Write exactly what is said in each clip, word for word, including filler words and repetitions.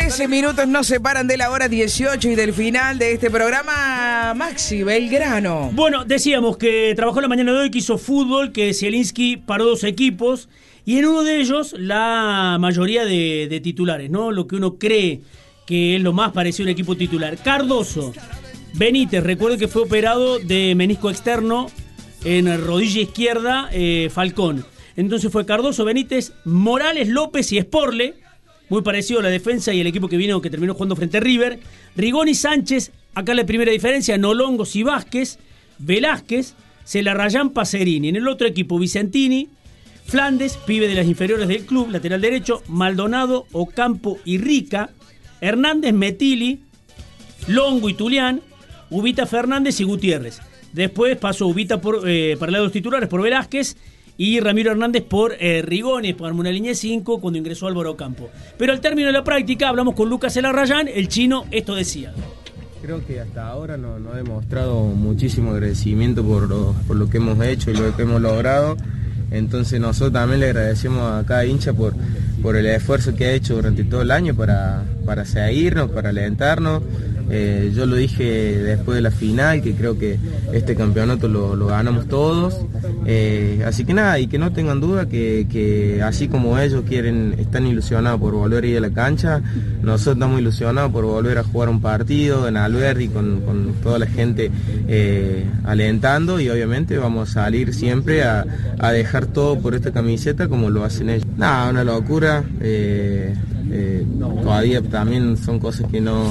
trece minutos nos separan de la hora dieciocho y del final de este programa. Maxi Belgrano. Bueno, decíamos que trabajó la mañana de hoy, que hizo fútbol, que Zielinski paró dos equipos y en uno de ellos la mayoría de, de titulares, ¿no? Lo que uno cree que es lo más parecido a un equipo titular. Cardoso, Benítez, recuerden que fue operado de menisco externo en rodilla izquierda, eh, Falcón. Entonces fue Cardoso, Benítez, Morales, López y Sporle, muy parecido a la defensa y el equipo que vino, que terminó jugando frente a River. Rigoni, Sánchez, acá la primera diferencia, Nolongos y Vázquez, Velázquez, Celarrayán, Pacerini. En el otro equipo, Vicentini, Flandes, pibe de las inferiores del club, lateral derecho, Maldonado, Ocampo y Rica, Hernández, Metili, Longo y Tulián, Ubita, Fernández y Gutiérrez. Después pasó Ubita por, eh, para los titulares por Velázquez y Ramiro Hernández por eh, Rigoni, por una línea de cinco cuando ingresó Álvaro Ocampo. Pero al término de la práctica hablamos con Lucas Celarrayán, el chino esto decía. Creo que hasta ahora nos no ha demostrado muchísimo agradecimiento por lo, por lo que hemos hecho y lo que hemos logrado. Entonces nosotros también le agradecemos a cada hincha por, por el esfuerzo que ha hecho durante todo el año para, para seguirnos, para alentarnos. Eh, yo lo dije después de la final, que creo que este campeonato lo, lo ganamos todos. Eh, así que nada, y que no tengan duda que, que así como ellos quieren, están ilusionados por volver a ir a la cancha, nosotros estamos ilusionados por volver a jugar un partido en Alberdi con, con toda la gente eh, alentando, y obviamente vamos a salir siempre a, a dejar todo por esta camiseta como lo hacen ellos. Nada, una locura. Eh, eh, todavía también son cosas que no...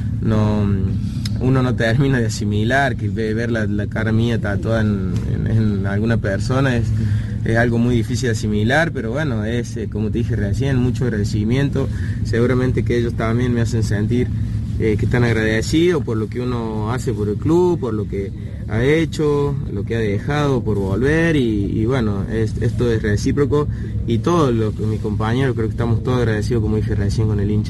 no uno no termina de asimilar, que ver la, la cara mía tatuada en, en, en alguna persona es, es algo muy difícil de asimilar, pero bueno, es eh, como te dije recién, mucho agradecimiento. Seguramente que ellos también me hacen sentir eh, que están agradecidos por lo que uno hace por el club, por lo que ha hecho, lo que ha dejado por volver, y, y bueno, es, esto es recíproco, y todos los, mis compañeros creo que estamos todos agradecidos, como dije recién, con el hincha.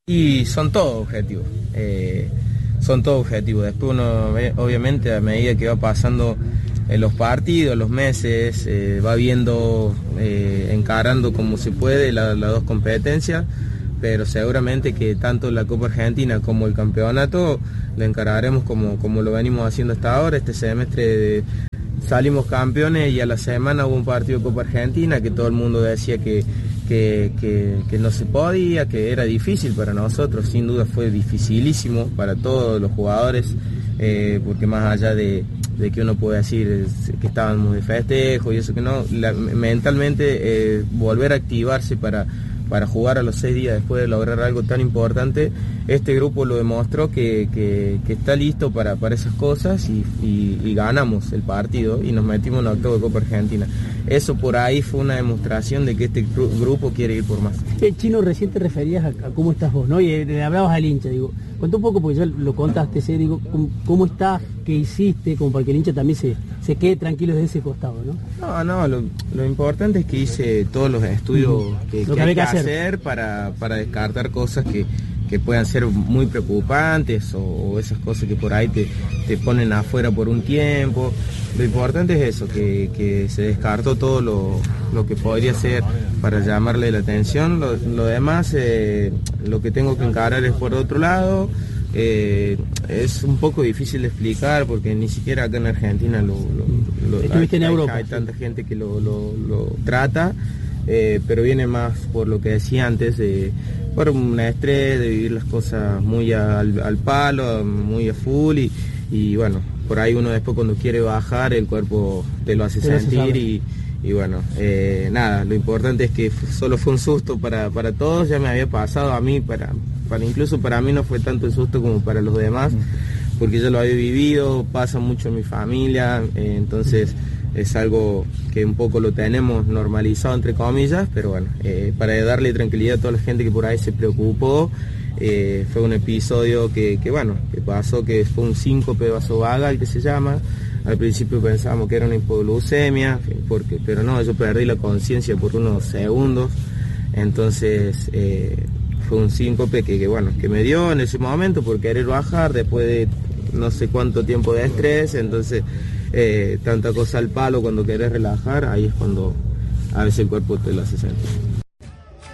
Y son todos objetivos, eh, son todos objetivos. Después uno, obviamente, a medida que va pasando en los partidos, los meses, eh, va viendo, eh, encarando como se puede las la dos competencias, pero seguramente que tanto la Copa Argentina como el campeonato lo encararemos como, como lo venimos haciendo hasta ahora. Este semestre de, salimos campeones y a la semana hubo un partido de Copa Argentina que todo el mundo decía que Que, que, que no se podía, que era difícil para nosotros. Sin duda fue dificilísimo para todos los jugadores, eh, porque más allá de, de que uno puede decir que estábamos de festejo y eso que no, la, mentalmente eh, volver a activarse para, para jugar a los seis días después de lograr algo tan importante, este grupo lo demostró que, que, que está listo para, para esas cosas, y, y, y ganamos el partido y nos metimos en la octava de Copa Argentina. Eso por ahí fue una demostración de que este grupo quiere ir por más. Eh, Chino, recién te referías a, a cómo estás vos, ¿no? Y eh, le hablabas al hincha, digo, cuenta un poco, porque ya lo contaste, ¿sí? Digo, ¿cómo, cómo estás? ¿Qué hiciste? Como para que el hincha también se, se quede tranquilo desde ese costado, ¿no? No, no, lo, lo importante es que hice todos los estudios mm, que, que, que hay que hacer, hacer para, para descartar cosas que, que puedan ser muy preocupantes, o, o esas cosas que por ahí te, te ponen afuera por un tiempo. Lo importante es eso, que, que se descartó todo lo, lo que podría ser para llamarle la atención. Lo, lo demás, eh, lo que tengo que encarar es por otro lado. Eh, es un poco difícil de explicar porque ni siquiera acá en Argentina lo, lo, lo Estuviste hay, en Europa, hay, hay sí. tanta gente que lo, lo, lo trata, eh, pero viene más por lo que decía antes, de, por un estrés, de vivir las cosas muy al, al palo, muy a full, y, y bueno, por ahí uno después cuando quiere bajar el cuerpo te lo hace te sentir, y, y bueno, eh, nada, lo importante es que solo fue un susto para, para todos. Ya me había pasado a mí, para, para incluso para mí no fue tanto el susto como para los demás, porque yo lo había vivido, pasa mucho en mi familia, eh, entonces es algo que un poco lo tenemos normalizado entre comillas, pero bueno, eh, para darle tranquilidad a toda la gente que por ahí se preocupó. Eh, fue un episodio que, que bueno, que pasó, que fue un síncope vasovagal que se llama. Al principio pensábamos que era una hipoglucemia, porque, pero no, yo perdí la conciencia por unos segundos. Entonces eh, fue un síncope que, que bueno, que me dio en ese momento por querer bajar después de no sé cuánto tiempo de estrés. Entonces eh, tanta cosa al palo, cuando querés relajar, ahí es cuando a veces el cuerpo te lo hace sentir.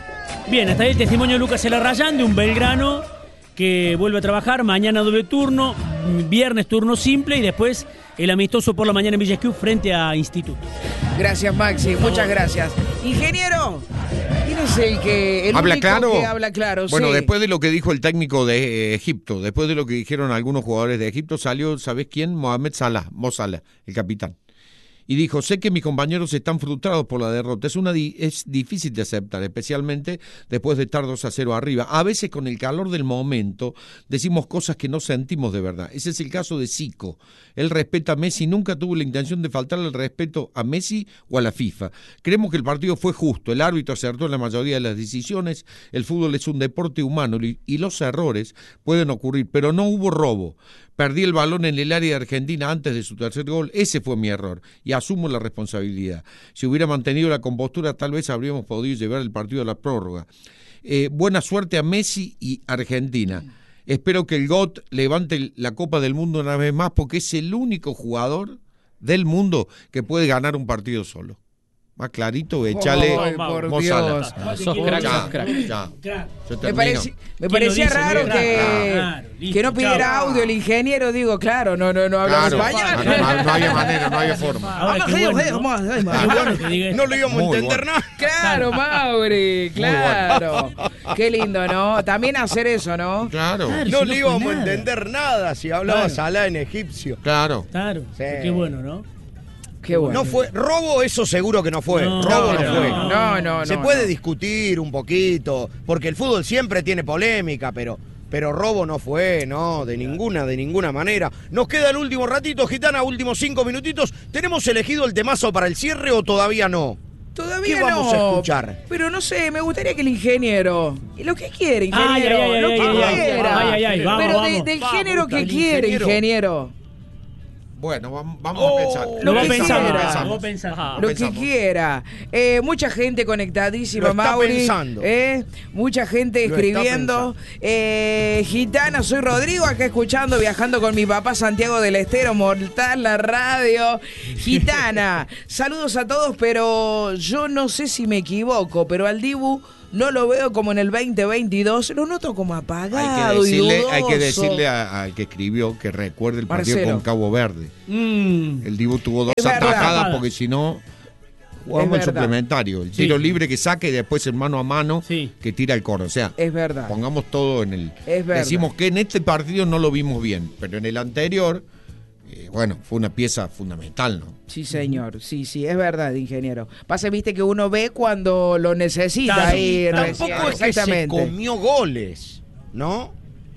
Bien, hasta ahí el testimonio de Lucas Elarrayán, de un Belgrano que vuelve a trabajar, mañana doble turno, viernes turno simple y después el amistoso por la mañana en Villa Esquiú frente a Instituto. Gracias, Maxi, muchas gracias. Ingeniero, ¿quién es el que el ¿Habla único claro? que habla claro? Bueno, sí. después de lo que dijo el técnico de eh, Egipto, después de lo que dijeron algunos jugadores de Egipto, salió, ¿sabés quién? Mohamed Salah, Mo Salah, el capitán. Y dijo, sé que mis compañeros están frustrados por la derrota. Es una di- es difícil de aceptar, especialmente después de estar dos a cero arriba. A veces con el calor del momento decimos cosas que no sentimos de verdad. Ese es el caso de Zico. Él respeta a Messi, nunca tuvo la intención de faltarle el respeto a Messi o a la FIFA. Creemos que el partido fue justo, el árbitro acertó en la mayoría de las decisiones, el fútbol es un deporte humano y, y los errores pueden ocurrir, pero no hubo robo. Perdí el balón en el área de Argentina antes de su tercer gol, ese fue mi error y asumo la responsabilidad. Si hubiera mantenido la compostura tal vez habríamos podido llevar el partido a la prórroga. Eh, buena suerte a Messi y Argentina. Espero que el G O T levante la Copa del Mundo una vez más porque es el único jugador del mundo que puede ganar un partido solo. Más clarito, echale Ay, por Mo Dios. Salah. Sos crack, Ya, sos crack. ya. Crack. Yo Me, termino. pareci- me ¿Quién parecía lo dice? raro Claro, que, claro, listo, que no pidiera chao. audio el ingeniero, digo, claro, no, no, no hablaba Claro, español. no, no, no había manera, no había forma. Ahora, qué bueno, ¿no? Qué bueno que diga No esto. lo íbamos a Muy entender bueno. nada. Claro, Mauri, claro. Qué lindo, ¿no? También hacer eso, ¿no? Claro, Claro. No si le no íbamos fue a nada. entender nada si hablaba Claro. Salah en egipcio. claro. Claro, Sí. qué bueno, ¿no? Qué bueno. No fue, robo eso seguro que no fue. No, robo no, no, fue. No, no, Se no, puede no. discutir un poquito, porque el fútbol siempre tiene polémica, pero, pero robo no fue, no, de ninguna, de ninguna manera. Nos queda el último ratito, Gitana, últimos cinco minutitos. ¿Tenemos elegido el temazo para el cierre o todavía no? Todavía ¿Qué vamos no, a escuchar? Pero no sé, me gustaría que el ingeniero, lo que quiere, Ay, ingeniero, ay, ay, lo ay, que ay, ay, quiera. ay, ay, ay, vamos, pero de- vamos. del Vamos, género que el quiere, ingeniero. ingeniero. Bueno, vam- vamos Oh, a pensar. Lo Lo va que pensando, quiera. lo va pensando. Lo que Pensamos. quiera. Eh, mucha gente conectadísima, Lo está Mauri. pensando. Eh, mucha gente Lo está escribiendo. Eh, Gitana, soy Rodrigo, acá escuchando, viajando con mi papá Santiago del Estero, mortal la radio. Gitana, saludos a todos, pero yo no sé si me equivoco, pero al Dibu no lo veo como en el veinte veintidós, lo noto como Hay que apagado decirle, y dudoso. hay que decirle a- al que escribió que recuerde el partido Marcelo. con Cabo Verde. Mm. El Dibu tuvo dos Es verdad. atajadas porque si no jugamos el Es verdad. suplementario. El Sí. tiro libre que saque y después el mano a mano Sí. que tira el coro. O sea, Es verdad. pongamos todo en el... Es verdad. Decimos que en este partido no lo vimos bien, pero en el anterior, eh, bueno, fue una pieza fundamental, ¿no? Sí, señor. Sí, sí, es verdad, ingeniero. Pasa, viste, que uno ve cuando lo necesita Claro, ahí. claro. recién. Tampoco es que se Exactamente. comió goles, ¿no?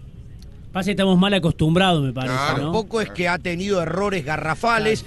Pasa que estamos mal acostumbrados, me parece, Claro. ¿no? Tampoco es que ha tenido errores garrafales.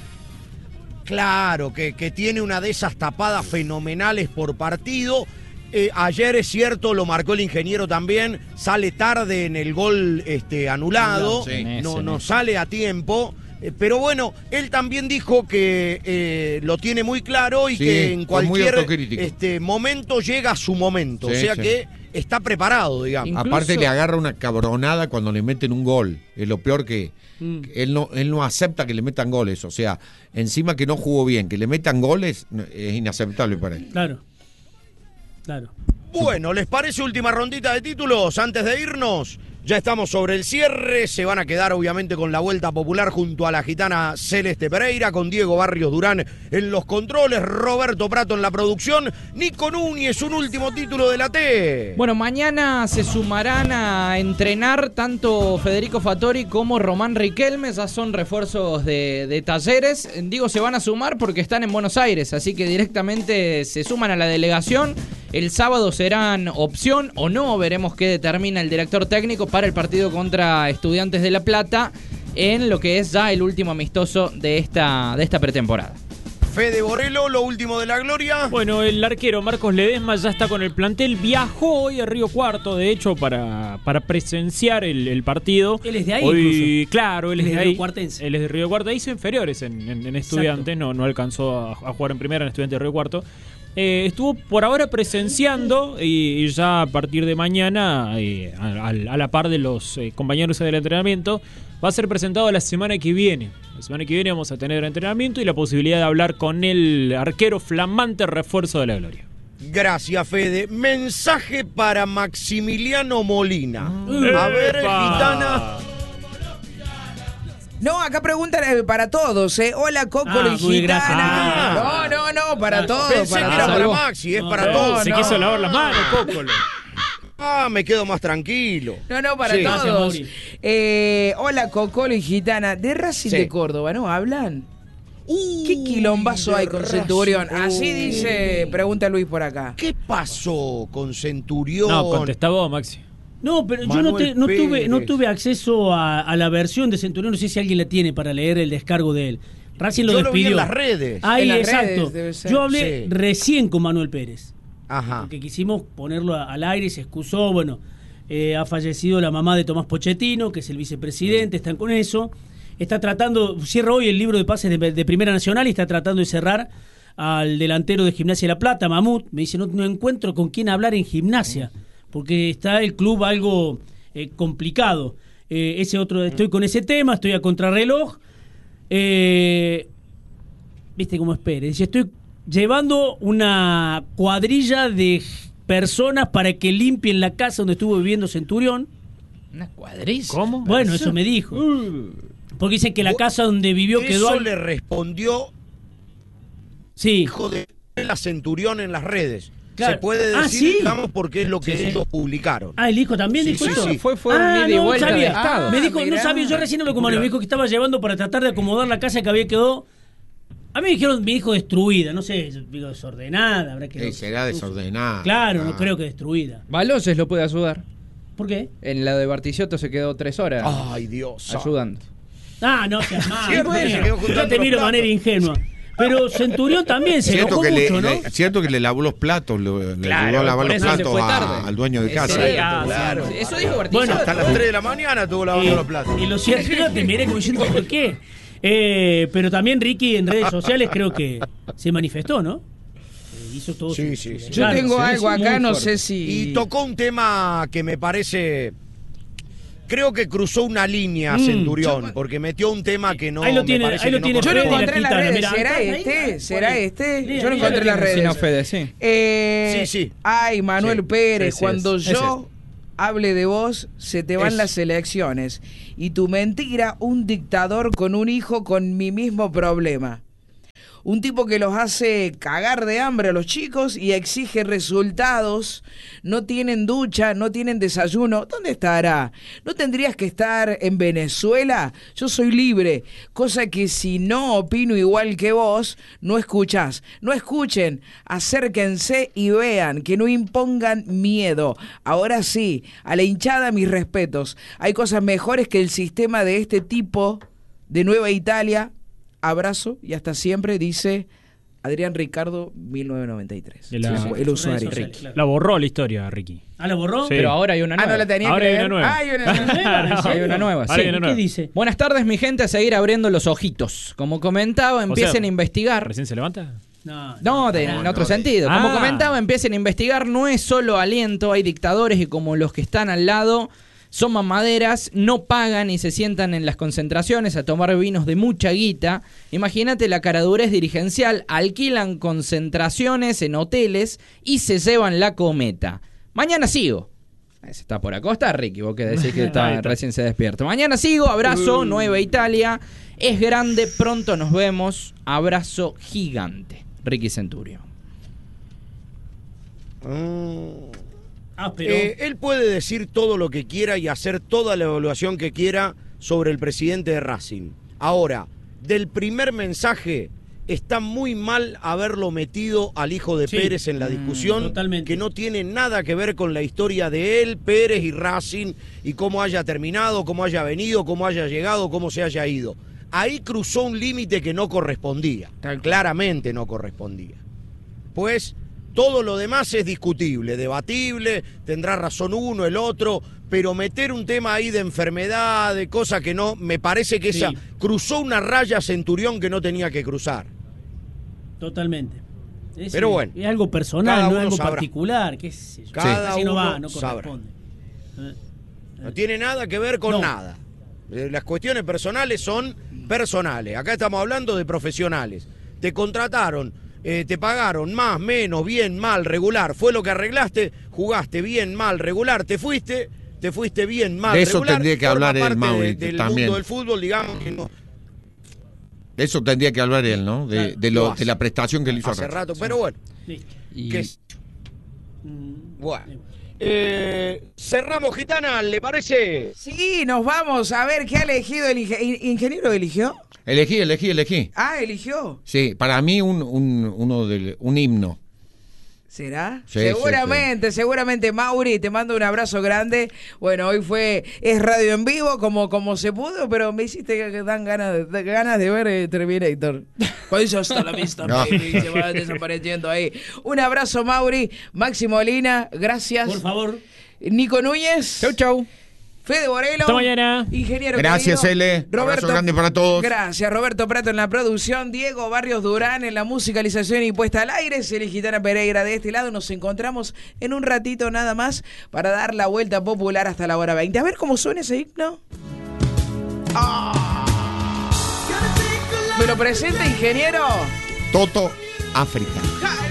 Claro, que, que tiene una de esas tapadas fenomenales por partido. Eh, ayer es cierto, lo marcó el ingeniero también, sale tarde en el gol este, anulado, Sí. no, no sale a tiempo. eh, Pero bueno, él también dijo que eh, lo tiene muy claro y Sí, que en fue muy cualquier autocrítico. este, momento llega su momento. Sí, o sea sí. que está preparado, digamos. Incluso- Aparte le agarra una cabronada cuando le meten un gol. Es lo peor que, Mm. que él no él no acepta que le metan goles. O sea, encima que no jugó bien, que le metan goles no, es inaceptable para él. Claro. Claro. Bueno, ¿les parece última rondita de títulos antes de irnos? Ya estamos sobre el cierre, se van a quedar obviamente con la vuelta popular junto a la gitana Celeste Pereira, con Diego Barrios Durán en los controles, Roberto Prato en la producción, Nico Núñez, un último título de la T. Bueno, mañana se sumarán a entrenar tanto Federico Fattori como Román Riquelme, ya son refuerzos de, de Talleres. Digo, se van a sumar porque están en Buenos Aires, así que directamente se suman a la delegación. El sábado serán opción o no, veremos qué determina el director técnico para el partido contra Estudiantes de La Plata en lo que es ya el último amistoso de esta, de esta pretemporada. Fede Borello, lo último de la gloria. Bueno, el arquero Marcos Ledesma ya está con el plantel. Viajó hoy a Río Cuarto, de hecho, para, para presenciar el, el partido. Él es de ahí, Hoy, incluso. claro, él es Él es de de ahí. Río Cuartense. Él es de Río Cuarto. Hizo inferiores en, en, en Estudiantes, no, no alcanzó a, a jugar en primera en Estudiantes de Río Cuarto. Eh, estuvo por ahora presenciando y, y ya a partir de mañana, eh, a, a la par de los eh, compañeros del entrenamiento, va a ser presentado la semana que viene. La semana que viene vamos a tener entrenamiento y la posibilidad de hablar con el arquero flamante refuerzo de la gloria. Gracias, Fede. Mensaje para Maximiliano Molina. A ver, ¡Epa! Gitana. No, acá preguntan eh, para todos, ¿eh? Hola, Cócolo Ah, y muy Gitana. gracias. No, no, no, para todos. Pensé para que era todos. para Maxi, es para No, todos. Se no. quiso lavar las manos, Cócolo. Ah, me quedo más tranquilo. No, no, para Sí. Gracias, todos. Mauri. Eh, hola, Cocolo y Gitana. De Racing Sí. de Córdoba, ¿no hablan? Uy, ¿Qué quilombazo de hay con Racing. Centurión? Así Uy. dice, pregunta Luis por acá. ¿Qué pasó con Centurión? No, contestá vos, Maxi. No, pero yo no, Manuel te- no tuve, no Pérez. tuve acceso a, a la versión de Centurión. No sé si alguien la tiene para leer el descargo de él. Racing lo Yo lo vi despidió. en las redes. Ahí, En las exacto. redes debe ser. Yo hablé Sí. recién con Manuel Pérez. Ajá. Porque quisimos ponerlo a- al aire y se excusó. Bueno, eh, ha fallecido la mamá de Tomás Pochettino, que es el vicepresidente, están con eso. Está tratando, cierra hoy el libro de pases de, de Primera Nacional y está tratando de cerrar al delantero de Gimnasia de La Plata, Mamut. Me dice, no, no encuentro con quién hablar en Gimnasia, porque está el club algo eh, complicado. Eh, ese otro, estoy con ese tema, estoy a contrarreloj. Eh, Viste cómo es Pérez. Dice, estoy llevando una cuadrilla de personas para que limpien la casa donde estuvo viviendo Centurión. Una cuadrilla. ¿Cómo? Bueno, eso me dijo. Porque dicen que la casa donde vivió quedó... Eso al- le respondió Sí, hijo de la Centurión en las redes. Claro. Se puede Ah, decir, ¿sí? digamos, porque es lo que Sí. ellos publicaron. ah, el hijo también Sí, dijo sí, eso. sí. Fue, fue Ah, un ida y no, vuelta sabía. de estado. Me dijo, mirá. no sabía, yo recién hablé con Manuel, me dijo que estaba llevando para tratar de acomodar la casa que había quedado... A mí me dijeron, mi hijo destruida, no sé, yo digo desordenada, habrá que... Sí, será desordenada. Claro, no Ah. creo que destruida. Baloses lo puede ayudar. ¿Por qué? En la de Bartichotto se quedó tres horas Ay, Dios. ayudando. Ah, no seas mal. Cierto, bueno, se quedó juntando yo te los miro de manera platos. ingenua. Pero Centurión también se Cierto enojó que, mucho, le, ¿no? le- cierto que le lavó los platos, le, le Claro, ayudó a lavar por los eso se platos fue a- tarde. al dueño de Es casa. cierto, Ah, claro. sí. Eso dijo Bartichotto. Bueno, Hasta las tres de la mañana estuvo lavando los platos. Y, y lo cierto, yo te miré como diciendo, ¿por qué? Eh, pero también Ricky en redes sociales creo que se manifestó, ¿no? Eh, hizo todo Sí, su- sí, su- sí. Yo claro, tengo sí, algo sí, acá, muy no fuerte. sé si... Y tocó un tema que me parece... Creo que cruzó una línea Mm, Centurión, yo- porque metió un tema que no Ahí lo me tiene, parece ahí lo que tiene no Yo lo Fede, la encontré en las gitana, redes. mirá, ¿Será acá, ahí, este? ¿cuál ¿Será es? este? Lea, Yo lo lea, encontré en las lea. redes. Sí, no, Fede, sí. Eh, Sí, sí. Ay, Manuel Sí, Pérez, sí, sí, cuando es. yo hable de vos, se te van Es. las elecciones. Y tu mentira, un dictador con un hijo con mi mismo problema. Un tipo que los hace cagar de hambre a los chicos y exige resultados. No tienen ducha, no tienen desayuno. ¿Dónde estará? ¿No tendrías que estar en Venezuela? Yo soy libre, cosa que si no opino igual que vos, no escuchás. No escuchen, acérquense y vean, que no impongan miedo. Ahora sí, a la hinchada mis respetos. Hay cosas mejores que el sistema de este tipo de Nueva Italia. Abrazo y hasta siempre, dice Adrián Ricardo, mil novecientos noventa y tres. De la- Sí, el usuario. Redes sociales, claro. La borró la historia, Ricky. ¿Ah, la borró? Sí. Pero ahora hay una Ah, nueva. no la tenía Ahora que hay leer. una nueva. Ah, hay una nueva. ¿En serio? Hay una nueva, Ahora sí. hay una ¿Qué nueva. dice? Buenas tardes, mi gente, a seguir abriendo los ojitos. Como comentaba, empiecen sea, a investigar. ¿Recién se levanta? No, No, de- en otro sentido. Ah. Como comentaba, empiecen a investigar. No es solo aliento, hay dictadores y como los que están al lado son mamaderas, no pagan y se sientan en las concentraciones a tomar vinos de mucha guita. Imagínate la caradurez dirigencial, alquilan concentraciones en hoteles y se llevan la cometa. Mañana sigo. Se está por acostar, Ricky, vos que decís que está, Ahí está. recién se despierta. Mañana sigo, abrazo, Nueva Italia. Es grande, pronto nos vemos. Abrazo gigante. Ricky Centurio. Mm. Ah, pero... Eh, él puede decir todo lo que quiera y hacer toda la evaluación que quiera sobre el presidente de Racing. Ahora, del primer mensaje, está muy mal haberlo metido al hijo de Sí. Pérez en la discusión, totalmente. que no tiene nada que ver con la historia de él, Pérez y Racing, y cómo haya terminado, cómo haya venido, cómo haya llegado, cómo se haya ido. Ahí cruzó un límite que no correspondía, claramente no correspondía. Pues todo lo demás es discutible, debatible, tendrá razón uno, el otro, pero meter un tema ahí de enfermedad, de cosas que no, me parece que Sí. esa cruzó una raya Centurión que no tenía que cruzar. Totalmente. Es, Pero bueno, es algo personal, cada no es uno algo sabrá. particular. Qué sé yo. Cada Así no va, uno no sabrá. corresponde. Eh, No tiene nada que ver con No. nada. Eh, Las cuestiones personales son personales. Acá estamos hablando de profesionales. Te contrataron. eh, te pagaron más, menos, bien, mal, regular, fue lo que arreglaste, jugaste bien, mal, regular, te fuiste, te fuiste bien, mal, de eso regular. tendría que forma hablar él, parte Mauri, de- del también. mundo del fútbol, digamos que no. De eso tendría que hablar él, ¿no? De, de, lo, Lo hace. de la prestación que le hizo a Hace Racing. rato, pero bueno. Listo. Y que es- Bueno. Eh, cerramos, Gitana, ¿le parece? Sí, nos vamos a ver qué ha elegido el inge- in- ingeniero. ¿Eligió? Elegí, elegí, elegí. Ah, eligió. Sí, para mí un, un, uno del, un himno. ¿Será? Sí, seguramente, seguramente, Mauri, te mando un abrazo grande. Bueno, hoy fue, es radio en vivo, como, como se pudo, pero me hiciste que dan ganas de, de- ganas de ver eh, Terminator. Cuando dice hasta la vista, No. baby, se va desapareciendo ahí. Un abrazo, Mauri, Máximo Molina, gracias. Por favor. Nico Núñez. Chau, chau. Fede Borelo. Hasta mañana. Ingeniero Gracias, querido. L. Abrazo grande para todos. Gracias, Roberto Prato en la producción, Diego Barrios Durán en la musicalización y puesta al aire, Celi Gitana Pereira de este lado. Nos encontramos en un ratito nada más para dar la vuelta popular hasta la hora veinte. A ver cómo suena ese himno. Ah. ¿Me lo presenta, ingeniero? Toto África. ¡Ay!